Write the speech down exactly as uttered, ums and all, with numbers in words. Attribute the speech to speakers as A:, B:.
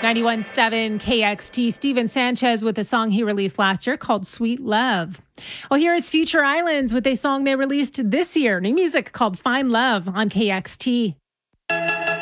A: ninety-one point seven K X T, Steven Sanchez with a song he released last year called Sweet Love. Well, here is Future Islands with a song they released this year, new music called Find Love on K X T.